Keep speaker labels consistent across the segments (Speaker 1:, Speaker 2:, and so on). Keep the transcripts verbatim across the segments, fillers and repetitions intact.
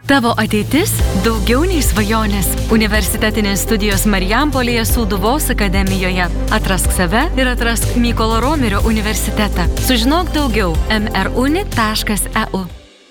Speaker 1: Tavo ateitis daugiau nei svajonės. Universitetinės studijos Marijampolėje Sūduvos akademijoje. Atrask save ir atrask Mykolo Romerio universitetą. Sužinok daugiau em er uni taškas e u.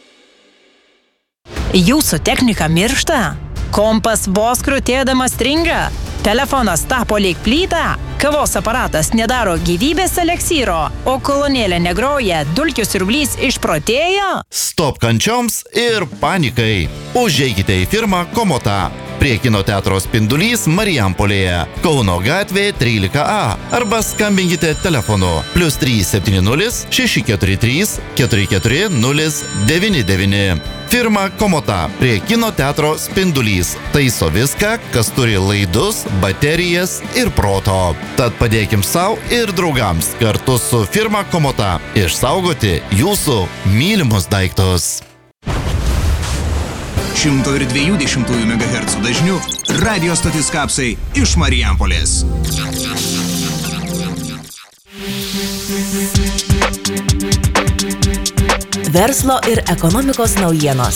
Speaker 2: Jūsų technika miršta? Kompas vos krutėdamas stringa? Telefonas tapo lyg plyta? Kavos aparatas nedaro gyvybės eleksyro? O kolonėlė negroja, dulkių siurblys išprotėjo?
Speaker 3: Stop kančioms ir panikai. Užeikite į firmą Komota. Prie kino teatro Spindulys Marijampolėje, Kauno gatvė trylika a. Arba skambinkite telefonu plius trys septyni nulis šeši keturi trys keturi keturi nulis devyni devyni. Firma Komota prie kino teatro Spindulys taiso viską, kas turi laidus, baterijas ir proto. Tad padėkim savo ir draugams kartu su firma Komota išsaugoti jūsų mylimus daiktus.
Speaker 4: šimto dviejų dešimtųjų megahercų dažnių radio stotis Kapsai iš Marijampolės.
Speaker 5: Verslo ir ekonomikos naujienos.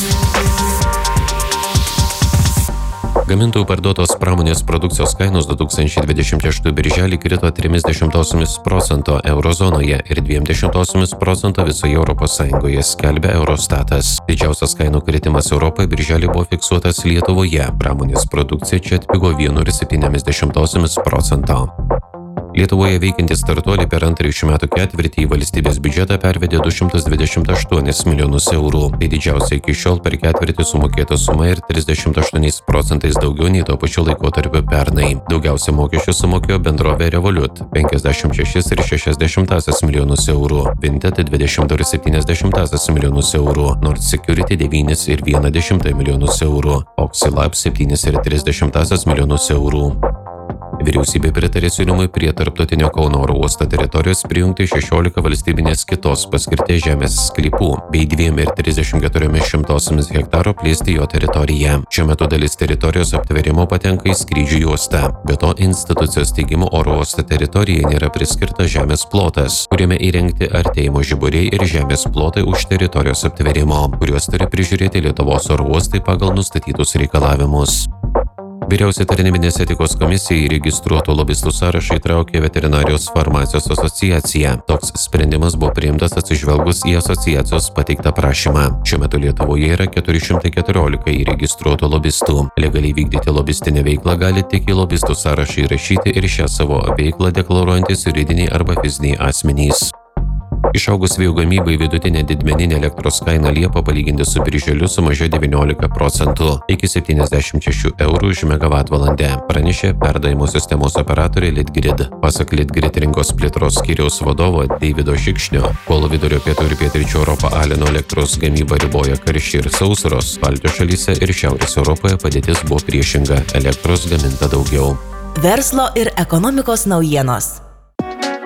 Speaker 6: Gamintojų parduotos pramonės produkcijos kainos du tūkstančiai dvidešimt šeštųjų birželį krito trimis dešimtosiomis procento eurozonoje ir dviem dešimtosiomis procento visoje Europos Sąjungoje, skelbia Eurostatas. Didžiausias kainų kritimas Europoje birželį buvo fiksuotas Lietuvoje. Pramonės produkcija čia atpigo vienu ir septyniomis dešimtosiomis procento. Lietuvoje veikiantys startuoliai per antrąjį šių metų ketvirtį į valstybės biudžetą pervedė du šimtus dvidešimt aštuonis milijonus eurų. Tai didžiausia iki šiol per ketvirtį sumokėta suma ir trisdešimt aštuoniais procentais daugiau nei tuo pačiu laikotarpiu pernai. Daugiausia mokesčių sumokėjo bendrovė Revolut – penkiasdešimt šešis ir šešias dešimtąsias milijonus eurų, Vinted – dvidešimt ir septynias dešimtąsias milijonus eurų, Nord Security – devynis ir vieną dešimtąją milijonus eurų, Oxylab – septynis ir tris dešimtąsias milijonus eurų. Vyriausybė pritarė siūlymui prie tarptautinio Kauno oro uosto teritorijos prijungti šešiolika valstybinės kitos paskirties žemės sklypų bei dviem ir trisdešimt keturiomis šimtosiomis hektaro plėsti jo teritoriją. Šiuo metu dalis teritorijos aptvėrimo patenka į skrydžių juostą. Be to, institucijos teigimu oro uosto teritorijai nėra priskirtas žemės plotas, kuriame įrengti artėjimo žiburiai ir žemės plotai už teritorijos aptvėrimo, kuriuos turi prižiūrėti Lietuvos oro uostai pagal nustatytus reikalavimus. Vyriausia tarnybinės etikos komisija į registruotų lobistų sąrašą įtraukė Veterinarijos farmacijos asociaciją. Toks sprendimas buvo priimtas atsižvelgus į asociacijos pateiktą prašymą. Šiuo metu Lietuvoje yra keturi šimtai keturiolika įregistruotų lobistų. Legaliai vykdyti lobistinę veiklą gali tik į lobistų sąrašą įrašyti ir šią savo veiklą deklaruojantis juridiniai arba fiziniai asmenys. Išaugus vėjo gamybai vidutinė didmeninė elektros kaina Liepą palyginti su birželiu sumažėjo devyniolika procentų iki septyniasdešimt šešių eurų už megavatvalandę, pranešė perdavimo sistemos operatorė Litgrid. Pasak Litgrid rinkos plėtros skyriaus vadovo Deivido Šikšnio, kol vidurio pietų ir pietryčių Europą alino elektros gamybą riboja karščiai ir sausros, Baltijos šalyse ir Šiaurės Europoje padėtis buvo priešinga, elektros gaminta daugiau.
Speaker 5: Verslo ir ekonomikos naujienos.